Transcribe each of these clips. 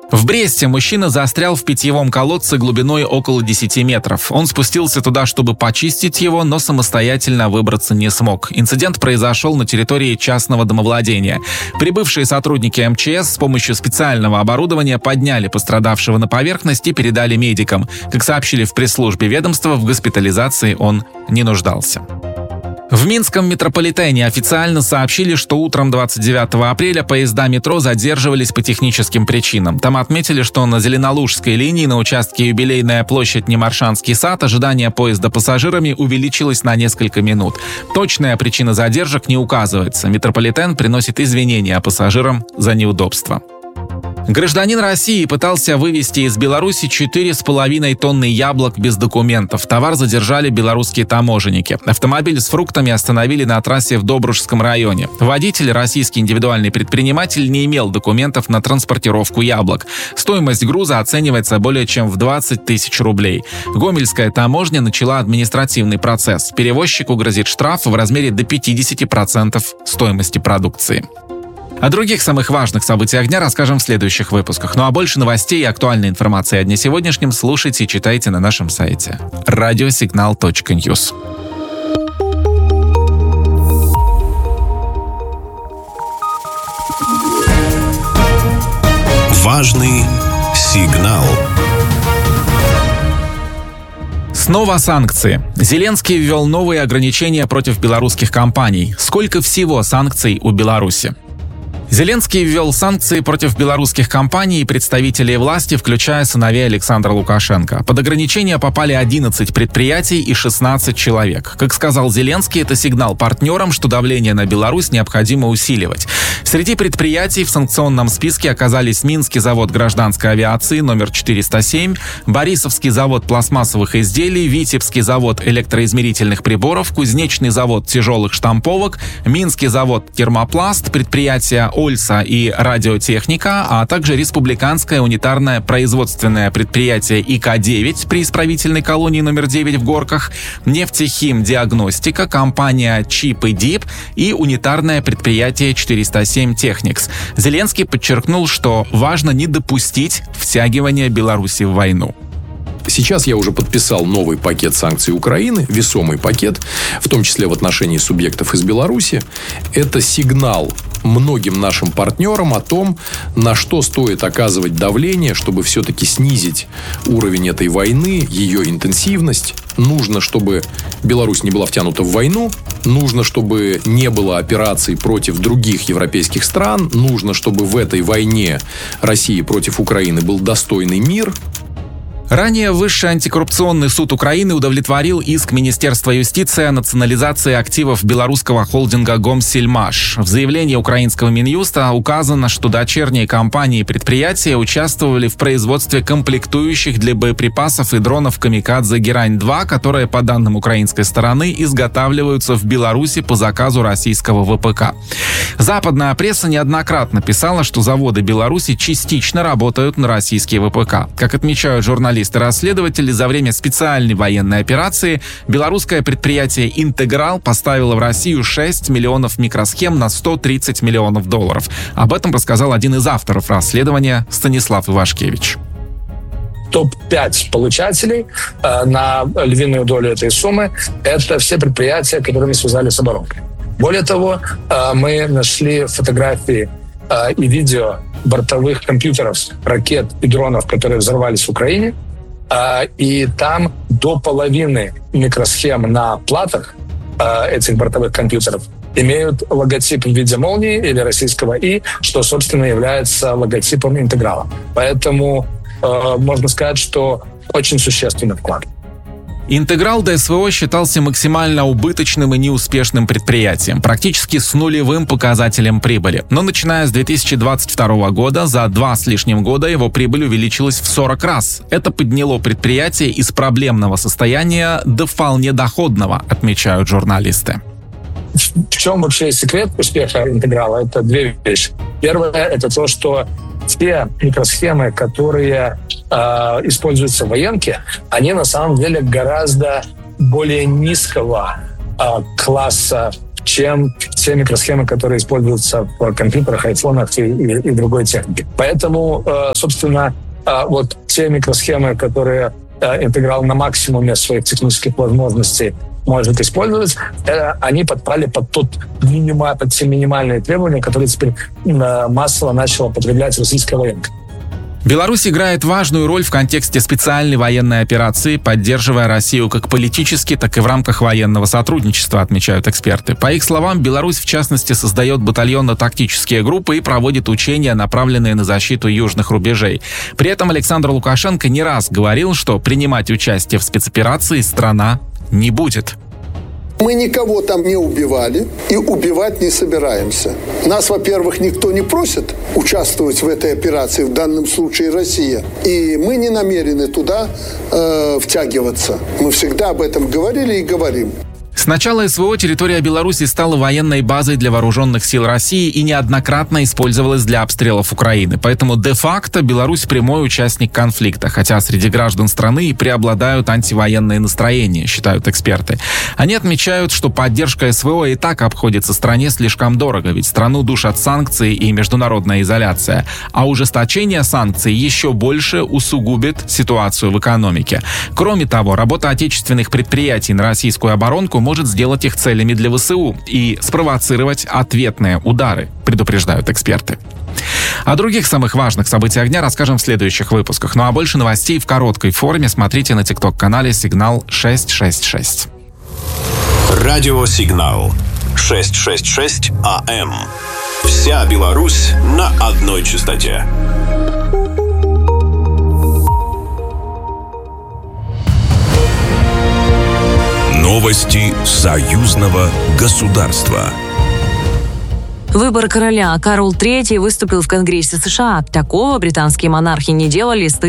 В Бресте мужчина застрял в питьевом колодце глубиной около 10 метров. Он спустился туда, чтобы почистить его, но самостоятельно выбраться не смог. Инцидент произошел на территории частного домовладения. Прибывшие сотрудники МЧС с помощью специального оборудования подняли пострадавшего на поверхность и передали медикам. Как сообщили в пресс-службе ведомства, в госпитализации он не нуждался. В Минском метрополитене официально сообщили, что утром 29 апреля поезда метро задерживались по техническим причинам. Там отметили, что на Зеленолужской линии на участке Юбилейная площадь Немаршанский сад ожидание поезда пассажирами увеличилось на несколько минут. Точная причина задержек не указывается. Метрополитен приносит извинения пассажирам за неудобства. Гражданин России пытался вывезти из Беларуси 4,5 тонны яблок без документов. Товар задержали белорусские таможенники. Автомобиль с фруктами остановили на трассе в Добружском районе. Водитель, российский индивидуальный предприниматель, не имел документов на транспортировку яблок. Стоимость груза оценивается более чем в 20 тысяч рублей. Гомельская таможня начала административный процесс. Перевозчику грозит штраф в размере до 50% стоимости продукции. О других самых важных событиях дня расскажем в следующих выпусках. Ну а больше новостей и актуальной информации о дне сегодняшнем слушайте и читайте на нашем сайте radiosignal.news. Важный сигнал. Снова санкции. Зеленский ввел новые ограничения против белорусских компаний. Сколько всего санкций у Беларуси? Зеленский ввел санкции против белорусских компаний и представителей власти, включая сыновей Александра Лукашенко. Под ограничения попали 11 предприятий и 16 человек. Как сказал Зеленский, это сигнал партнерам, что давление на Беларусь необходимо усиливать. Среди предприятий в санкционном списке оказались Минский завод гражданской авиации номер 407, Борисовский завод пластмассовых изделий, Витебский завод электроизмерительных приборов, Кузнечный завод тяжелых штамповок, Минский завод термопласт, предприятия Ольса и радиотехника, а также республиканское унитарное производственное предприятие ИК-9 при исправительной колонии номер 9 в Горках, нефтехим диагностика, компания Чип и Дип и унитарное предприятие 407 Техникс. Зеленский подчеркнул, что важно не допустить втягивания Беларуси в войну. Сейчас я уже подписал новый пакет санкций Украины, весомый пакет, в том числе в отношении субъектов из Беларуси. Это сигнал многим нашим партнерам о том, на что стоит оказывать давление, чтобы все-таки снизить уровень этой войны, ее интенсивность. Нужно, чтобы Беларусь не была втянута в войну. Нужно, чтобы не было операций против других европейских стран. Нужно, чтобы в этой войне России против Украины был достойный мир. Ранее Высший антикоррупционный суд Украины удовлетворил иск Министерства юстиции о национализации активов белорусского холдинга «Гомсельмаш». В заявлении украинского Минюста указано, что дочерние компании и предприятия участвовали в производстве комплектующих для боеприпасов и дронов «Камикадзе Герань-2», которые, по данным украинской стороны, изготавливаются в Беларуси по заказу российского ВПК. Западная пресса неоднократно писала, что заводы Беларуси частично работают на российский ВПК. Как отмечают журналисты и расследователи, за время специальной военной операции белорусское предприятие «Интеграл» поставило в Россию 6 миллионов микросхем на 130 миллионов долларов. Об этом рассказал один из авторов расследования Станислав Ивашкевич. Топ-5 получателей на львиную долю этой суммы – это все предприятия, которые мы связали с оборонкой. Более того, мы нашли фотографии и видео бортовых компьютеров, ракет и дронов, которые взорвались в Украине. И там до половины микросхем на платах этих бортовых компьютеров имеют логотип в виде молнии или российского «И», что, собственно, является логотипом «Интеграла». Поэтому можно сказать, что очень существенный вклад. «Интеграл» ДСВО считался максимально убыточным и неуспешным предприятием, практически с нулевым показателем прибыли. Но начиная с 2022 года, за 2 с лишним года его прибыль увеличилась в 40 раз. Это подняло предприятие из проблемного состояния до вполне доходного, отмечают журналисты. В чем вообще секрет успеха «Интеграла»? Это 2 вещи. Первое – это то, что те микросхемы, которые используются в военке, они на самом деле гораздо более низкого класса чем те микросхемы, которые используются в компьютерах, айфонах и другой технике. Поэтому, собственно, вот те микросхемы, которые интеграл на максимуме своих технических возможностей может использовать, они подпали под те минимальные требования, которые теперь массово начала потреблять российская военка. Беларусь играет важную роль в контексте специальной военной операции, поддерживая Россию как политически, так и в рамках военного сотрудничества, отмечают эксперты. По их словам, Беларусь, в частности, создает батальонно-тактические группы и проводит учения, направленные на защиту южных рубежей. При этом Александр Лукашенко не раз говорил, что принимать участие в спецоперации страна не будет. Мы никого там не убивали и убивать не собираемся. Нас, во-первых, никто не просит участвовать в этой операции, в данном случае Россия. И мы не намерены туда втягиваться. Мы всегда об этом говорили и говорим. С начала СВО территория Беларуси стала военной базой для вооруженных сил России и неоднократно использовалась для обстрелов Украины. Поэтому де-факто Беларусь прямой участник конфликта, хотя среди граждан страны и преобладают антивоенные настроения, считают эксперты. Они отмечают, что поддержка СВО и так обходится стране слишком дорого, ведь страну душат санкции и международная изоляция. А ужесточение санкций еще больше усугубит ситуацию в экономике. Кроме того, работа отечественных предприятий на российскую оборонку может сделать их целями для ВСУ и спровоцировать ответные удары, предупреждают эксперты. О других самых важных событиях дня расскажем в следующих выпусках. Ну а больше новостей в короткой форме смотрите на TikTok-канале «Сигнал 666». Радио «Сигнал» 666 АМ. Вся Беларусь на одной частоте. Новости союзного государства. Выбор короля. Карл III выступил в Конгрессе США. Такого британские монархи не делали с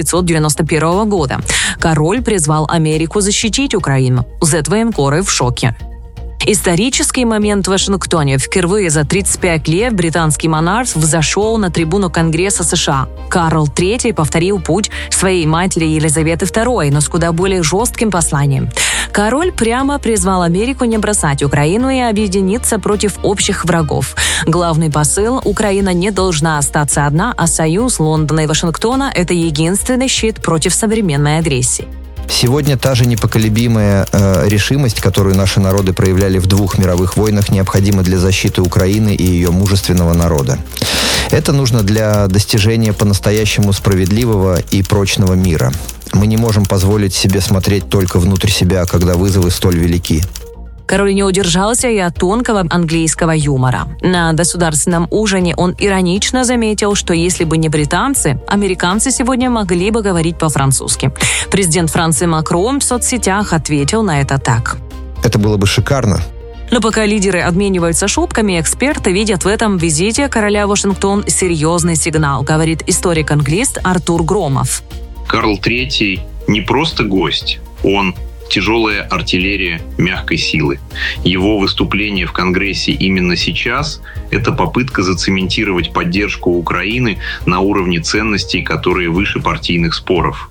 1991 года. Король призвал Америку защитить Украину. Z-военкоры в шоке. Исторический момент в Вашингтоне. Впервые за 35 лет британский монарх взошел на трибуну Конгресса США. Карл III повторил путь своей матери Елизаветы II, но с куда более жестким посланием. Король прямо призвал Америку не бросать Украину и объединиться против общих врагов. Главный посыл – Украина не должна остаться одна, а союз Лондона и Вашингтона – это единственный щит против современной агрессии. Сегодня та же непоколебимая решимость, которую наши народы проявляли в 2 мировых войнах, необходима для защиты Украины и ее мужественного народа. Это нужно для достижения по-настоящему справедливого и прочного мира. Мы не можем позволить себе смотреть только внутрь себя, когда вызовы столь велики. Король не удержался и от тонкого английского юмора. На государственном ужине он иронично заметил, что если бы не британцы, американцы сегодня могли бы говорить по-французски. Президент Франции Макрон в соцсетях ответил на это так. Это было бы шикарно. Но пока лидеры обмениваются шутками, эксперты видят в этом визите короля в Вашингтон серьезный сигнал, говорит историк-англист Артур Громов. Карл III не просто гость, он тяжелая артиллерия мягкой силы. Его выступление в Конгрессе именно сейчас – это попытка зацементировать поддержку Украины на уровне ценностей, которые выше партийных споров.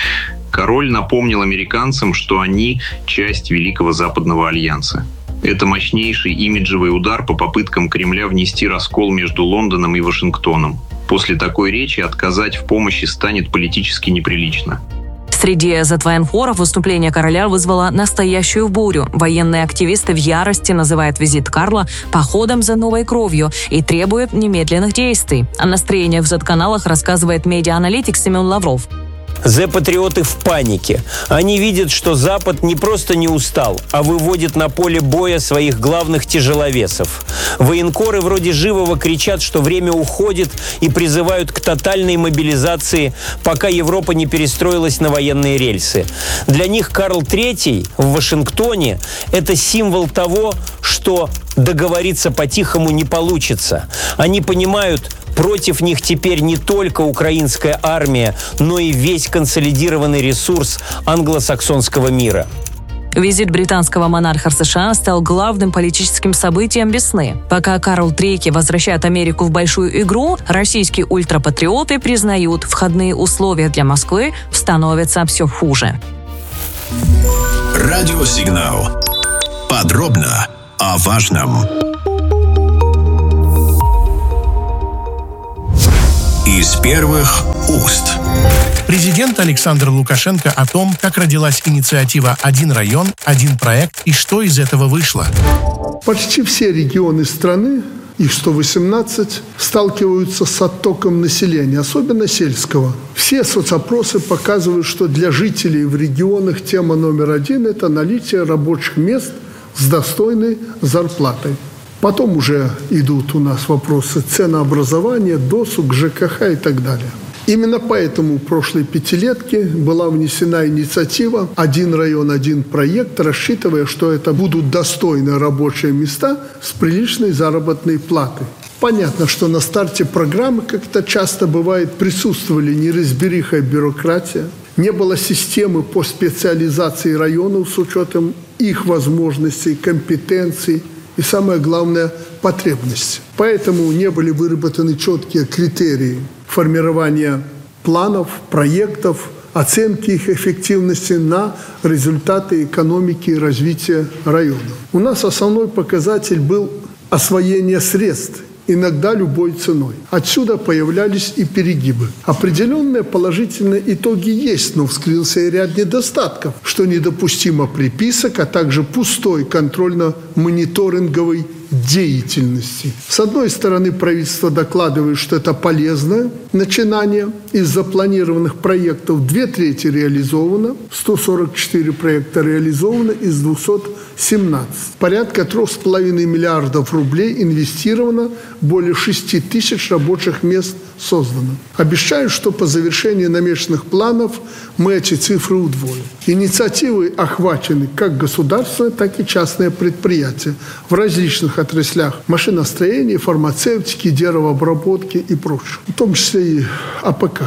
Король напомнил американцам, что они – часть Великого Западного Альянса. Это мощнейший имиджевый удар по попыткам Кремля внести раскол между Лондоном и Вашингтоном. После такой речи отказать в помощи станет политически неприлично. Среди Z-военкоров выступление короля вызвало настоящую бурю. Военные активисты в ярости называют визит Карла походом за новой кровью и требуют немедленных действий. О настроении в Z-каналах рассказывает медиа-аналитик Семен Лавров. Зе-патриоты в панике. Они видят, что Запад не просто не устал, а выводит на поле боя своих главных тяжеловесов. Военкоры вроде Живого кричат, что время уходит, и призывают к тотальной мобилизации, пока Европа не перестроилась на военные рельсы. Для них Карл III в Вашингтоне – это символ того, что договориться по-тихому не получится. Они понимают, против них теперь не только украинская армия, но и весь консолидированный ресурс англосаксонского мира. Визит британского монарха в США стал главным политическим событием весны. Пока Карл III возвращает Америку в большую игру, российские ультрапатриоты признают, входные условия для Москвы становятся все хуже. Радиосигнал. Подробно о важном. Из первых уст. Президент Александр Лукашенко о том, как родилась инициатива «Один район, один проект» и что из этого вышло. Почти все регионы страны, их 118, сталкиваются с оттоком населения, особенно сельского. Все соцопросы показывают, что для жителей в регионах тема номер один – это наличие рабочих мест с достойной зарплатой. Потом уже идут у нас вопросы ценообразования, досуг, ЖКХ и так далее. Именно поэтому в прошлой пятилетке была внесена инициатива «Один район, один проект», рассчитывая, что это будут достойные рабочие места с приличной заработной платой. Понятно, что на старте программы, как это часто бывает, присутствовали неразбериха и бюрократия, не было системы по специализации районов с учетом их возможностей, компетенций и, самое главное, потребностей. Поэтому не были выработаны четкие критерии формирования планов, проектов, оценки их эффективности на результаты экономики и развития районов. У нас основной показатель был освоение средств, иногда любой ценой. Отсюда появлялись и перегибы. Определенные положительные итоги есть, но вскрылся и ряд недостатков, что недопустимо приписок, а также пустой контрольно-мониторинговой деятельности. С одной стороны, правительство докладывает, что это полезное начинание. Из запланированных проектов 2/3 реализовано, 144 проекта реализовано из 217. Порядка 3,5 миллиардов рублей инвестировано, более 6 тысяч рабочих мест создано. Обещаю, что по завершении намеченных планов мы эти цифры удвоим. Инициативы охвачены как государственные, так и частные предприятия в различных отраслях машиностроения, фармацевтики, деревообработки и прочее, в том числе и АПК.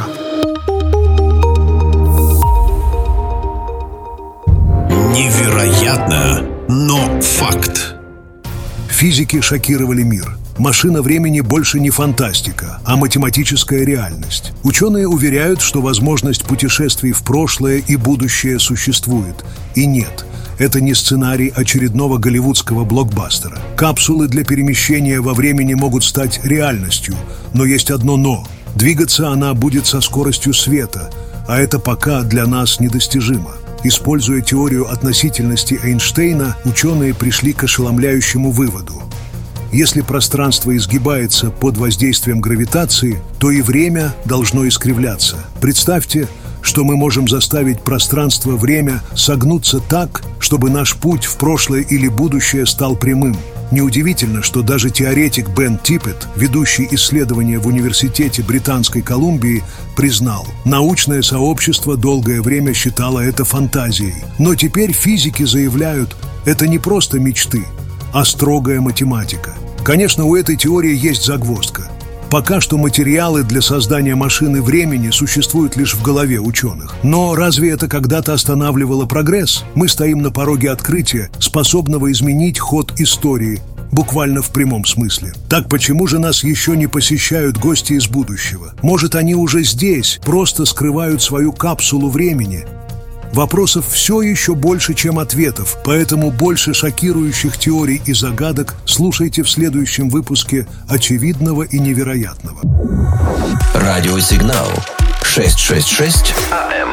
Невероятно, но факт. Физики шокировали мир. Машина времени больше не фантастика, а математическая реальность. Ученые уверяют, что возможность путешествий в прошлое и будущее существует. И нет, это не сценарий очередного голливудского блокбастера. Капсулы для перемещения во времени могут стать реальностью, но есть одно «но». Двигаться она будет со скоростью света, а это пока для нас недостижимо. Используя теорию относительности Эйнштейна, ученые пришли к ошеломляющему выводу. Если пространство изгибается под воздействием гравитации, то и время должно искривляться. Представьте, что мы можем заставить пространство-время согнуться так, чтобы наш путь в прошлое или будущее стал прямым. Неудивительно, что даже теоретик Бен Типпет, ведущий исследования в Университете Британской Колумбии, признал, научное сообщество долгое время считало это фантазией. Но теперь физики заявляют, это не просто мечты, а строгая математика. Конечно, у этой теории есть загвоздка. Пока что материалы для создания машины времени существуют лишь в голове ученых. Но разве это когда-то останавливало прогресс? Мы стоим на пороге открытия, способного изменить ход истории, буквально в прямом смысле. Так почему же нас еще не посещают гости из будущего? Может, они уже здесь, просто скрывают свою капсулу времени? Вопросов все еще больше, чем ответов, поэтому больше шокирующих теорий и загадок слушайте в следующем выпуске «Очевидного и невероятного». Радиосигнал 666 АМ.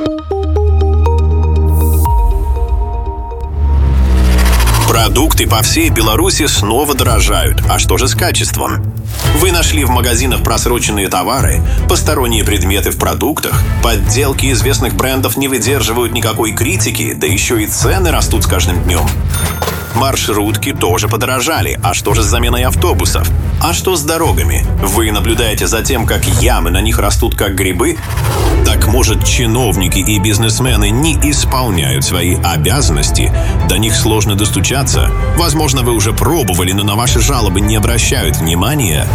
Продукты по всей Беларуси снова дорожают. А что же с качеством? Вы нашли в магазинах просроченные товары, посторонние предметы в продуктах, подделки известных брендов не выдерживают никакой критики, да еще и цены растут с каждым днем. Маршрутки тоже подорожали. А что же с заменой автобусов? А что с дорогами? Вы наблюдаете за тем, как ямы на них растут как грибы? Так может, чиновники и бизнесмены не исполняют свои обязанности? До них сложно достучаться? Возможно, вы уже пробовали, но на ваши жалобы не обращают внимания?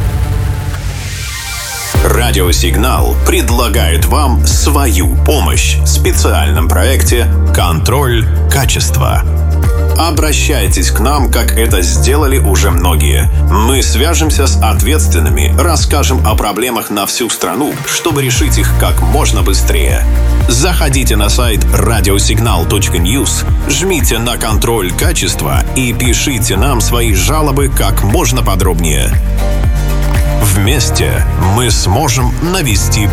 Радиосигнал предлагает вам свою помощь в специальном проекте «Контроль качества». Обращайтесь к нам, как это сделали уже многие. Мы свяжемся с ответственными, расскажем о проблемах на всю страну, чтобы решить их как можно быстрее. Заходите на сайт radiosignal.news, жмите на контроль качества и пишите нам свои жалобы как можно подробнее. Вместе мы сможем навести